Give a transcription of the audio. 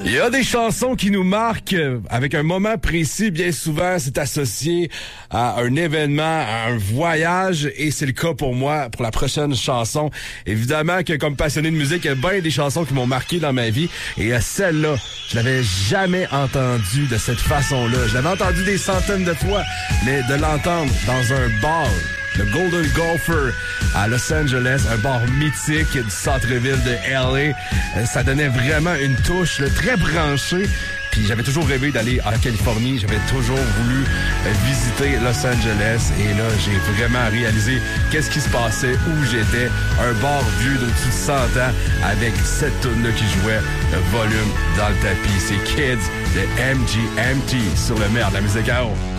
Il y a des chansons qui nous marquent avec un moment précis. Bien souvent, c'est associé à un événement, à un voyage. Et c'est le cas pour moi, pour la prochaine chanson. Évidemment que comme passionné de musique, il y a bien des chansons qui m'ont marqué dans ma vie. Et celle-là, je l'avais jamais entendue de cette façon-là. Je l'avais entendue des centaines de fois, mais de l'entendre dans un bar, le Golden Gopher à Los Angeles, un bar mythique du centre-ville de LA. Ça donnait vraiment une touche très branchée. Puis j'avais toujours rêvé d'aller en Californie. J'avais toujours voulu visiter Los Angeles. Et là, j'ai vraiment réalisé qu'est-ce qui se passait, où j'étais. Un bar vieux d'au-dessus de 100 ans avec cette tune-là qui jouait, le volume dans le tapis. C'est Kids de MGMT sur le Merde, la musique à eau.